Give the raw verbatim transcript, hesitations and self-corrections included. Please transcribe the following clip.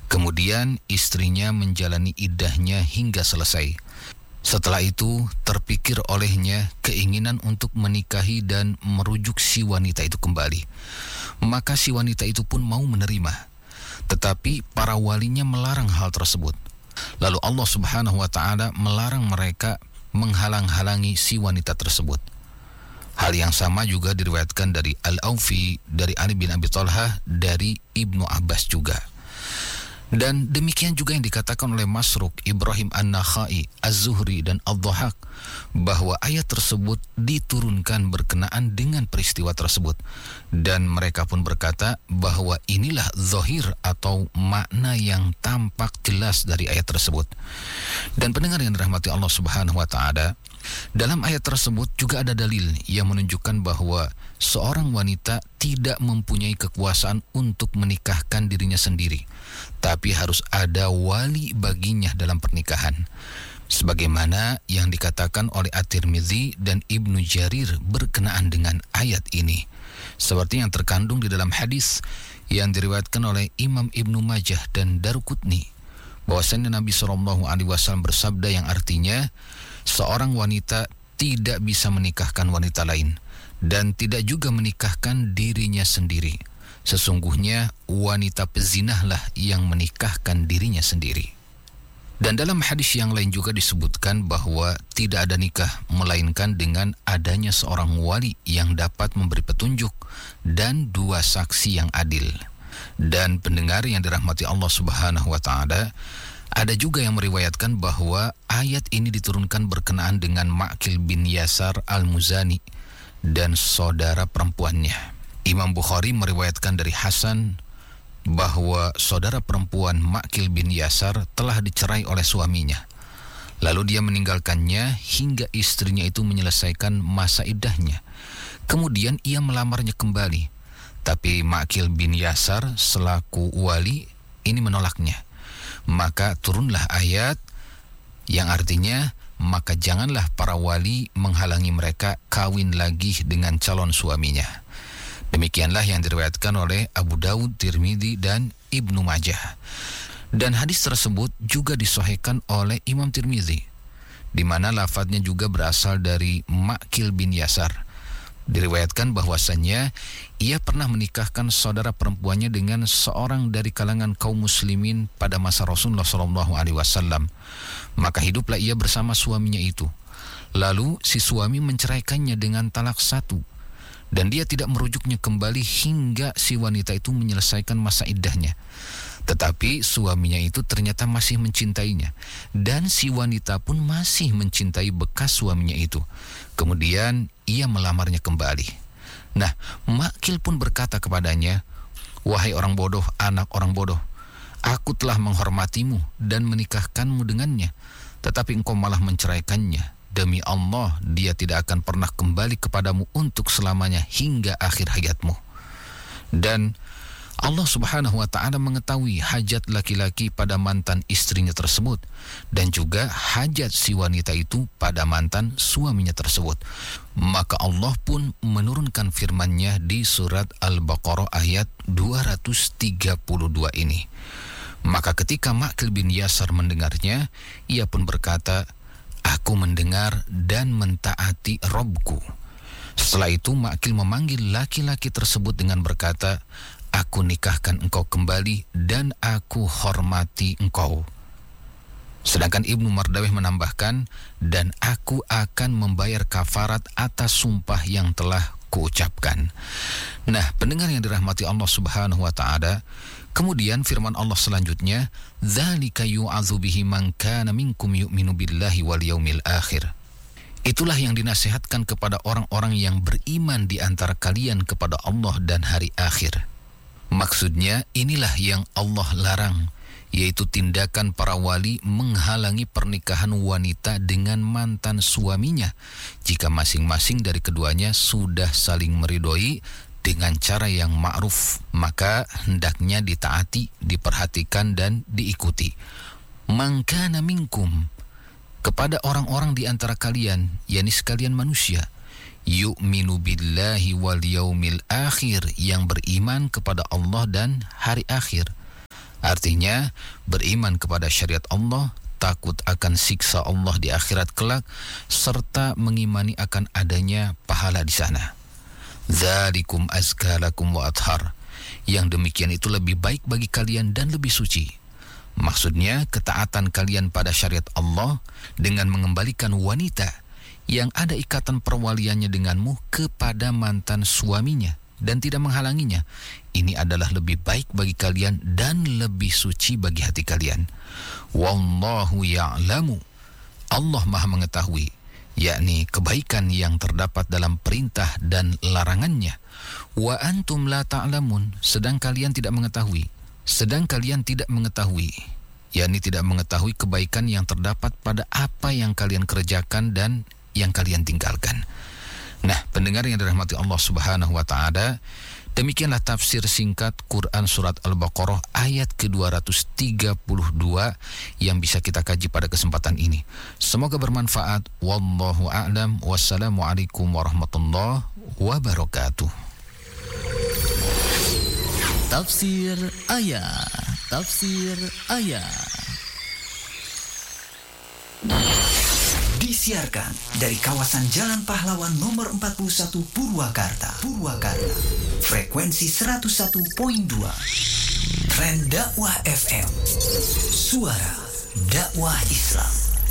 Kemudian istrinya menjalani iddahnya hingga selesai. Setelah itu terpikir olehnya keinginan untuk menikahi dan merujuk si wanita itu kembali. Maka si wanita itu pun mau menerima. Tetapi para walinya melarang hal tersebut. Lalu Allah Subhanahu wa Ta'ala melarang mereka menghalang-halangi si wanita tersebut. Hal yang sama juga diriwayatkan dari Al-Aufi, dari Ali bin Abi Thalhah, dari Ibnu Abbas juga. Dan demikian juga yang dikatakan oleh Masruq, Ibrahim An-Nakhai, Az-Zuhri, dan Ad-Dhahak, bahwa ayat tersebut diturunkan berkenaan dengan peristiwa tersebut. Dan mereka pun berkata bahwa inilah zahir atau makna yang tampak jelas dari ayat tersebut. Dan pendengar yang dirahmati Allah Subhanahu wa Ta'ala, dalam ayat tersebut juga ada dalil yang menunjukkan bahwa seorang wanita tidak mempunyai kekuasaan untuk menikahkan dirinya sendiri, tapi harus ada wali baginya dalam pernikahan. Sebagaimana yang dikatakan oleh At-Tirmidzi dan Ibnu Jarir berkenaan dengan ayat ini. Seperti yang terkandung di dalam hadis yang diriwayatkan oleh Imam Ibnu Majah dan Daruqutni, bahwasanya Nabi shallallahu alaihi wasallam bersabda yang artinya, seorang wanita tidak bisa menikahkan wanita lain dan tidak juga menikahkan dirinya sendiri. Sesungguhnya wanita pezinahlah yang menikahkan dirinya sendiri. Dan dalam hadis yang lain juga disebutkan bahwa tidak ada nikah melainkan dengan adanya seorang wali yang dapat memberi petunjuk dan dua saksi yang adil. Dan pendengar yang dirahmati Allah Subhanahu wa Ta'ala, ada juga yang meriwayatkan bahwa ayat ini diturunkan berkenaan dengan Ma'qil bin Yasar Al-Muzani dan saudara perempuannya. Imam Bukhari meriwayatkan dari Hasan bahwa saudara perempuan Ma'qil bin Yasar telah dicerai oleh suaminya. Lalu dia meninggalkannya hingga istrinya itu menyelesaikan masa iddahnya. Kemudian ia melamarnya kembali. Tapi Ma'qil bin Yasar selaku wali ini menolaknya. Maka turunlah ayat yang artinya, maka janganlah para wali menghalangi mereka kawin lagi dengan calon suaminya. Demikianlah yang diriwayatkan oleh Abu Dawud, Tirmidzi, dan Ibnu Majah. Dan hadis tersebut juga disahihkan oleh Imam Tirmidzi, di mana lafadznya juga berasal dari Ma'qil bin Yasar. Diriwayatkan bahwasannya ia pernah menikahkan saudara perempuannya dengan seorang dari kalangan kaum muslimin pada masa Rasulullah shallallahu alaihi wasallam. Maka hiduplah ia bersama suaminya itu. Lalu si suami menceraikannya dengan talak satu, dan dia tidak merujuknya kembali hingga si wanita itu menyelesaikan masa iddahnya. Tetapi suaminya itu ternyata masih mencintainya, dan si wanita pun masih mencintai bekas suaminya itu. Kemudian ia melamarnya kembali. Nah, Ma'qil pun berkata kepadanya, "Wahai orang bodoh, anak orang bodoh, aku telah menghormatimu dan menikahkanmu dengannya, tetapi engkau malah menceraikannya. Demi Allah, dia tidak akan pernah kembali kepadamu untuk selamanya hingga akhir hayatmu." Dan Allah Subhanahu wa Ta'ala mengetahui hajat laki-laki pada mantan istrinya tersebut, dan juga hajat si wanita itu pada mantan suaminya tersebut. Maka Allah pun menurunkan firman-Nya di surat Al-Baqarah ayat dua ratus tiga puluh dua ini. Maka ketika Ma'qil bin Yasar mendengarnya, ia pun berkata, "Aku mendengar dan mentaati Robku." Setelah itu Ma'qil memanggil laki-laki tersebut dengan berkata, "Aku nikahkan engkau kembali dan aku hormati engkau." Sedangkan Ibnu Mardawih menambahkan, "Dan aku akan membayar kafarat atas sumpah yang telah kuucapkan." Nah, pendengar yang dirahmati Allah Subhanahu wa Ta'ala, kemudian firman Allah selanjutnya, "Dzalika yu'adzu bihi man kana minkum yu'minu billahi wal yaumil akhir." Itulah yang dinasihatkan kepada orang-orang yang beriman di antara kalian kepada Allah dan hari akhir. Maksudnya inilah yang Allah larang, yaitu tindakan para wali menghalangi pernikahan wanita dengan mantan suaminya jika masing-masing dari keduanya sudah saling meridhoi dengan cara yang ma'ruf, maka hendaknya ditaati, diperhatikan dan diikuti. Man kana minkum, kepada orang-orang di antara kalian, yakni sekalian manusia, yu'minu billahi wal yaumil akhir, yang beriman kepada Allah dan hari akhir. Artinya, beriman kepada syariat Allah, takut akan siksa Allah di akhirat kelak, serta mengimani akan adanya pahala di sana. Dzalikum azka lakum wa athhar. Yang demikian itu lebih baik bagi kalian dan lebih suci. Maksudnya, ketaatan kalian pada syariat Allah dengan mengembalikan wanita yang ada ikatan perwaliannya denganmu kepada mantan suaminya dan tidak menghalanginya. Ini adalah lebih baik bagi kalian dan lebih suci bagi hati kalian. Wallahu ya'lamu. Allah Maha mengetahui, yakni kebaikan yang terdapat dalam perintah dan larangannya. Wa antum la ta'lamun, sedang kalian tidak mengetahui. Sedang kalian tidak mengetahui, yakni tidak mengetahui kebaikan yang terdapat pada apa yang kalian kerjakan dan yang kalian tinggalkan. Nah, pendengar yang dirahmati Allah Subhanahu wa taala, demikianlah tafsir singkat Quran surat Al-Baqarah ayat ke dua ratus tiga puluh dua yang bisa kita kaji pada kesempatan ini. Semoga bermanfaat. Wallahu a'lam. Wassalamualaikum warahmatullahi wabarakatuh. Tafsir ayat. Tafsir ayat. Disiarkan dari kawasan Jalan Pahlawan nomor empat puluh satu Purwakarta. Purwakarta. Frekuensi seratus satu koma dua. Tren Dakwah F M. Suara dakwah Islam.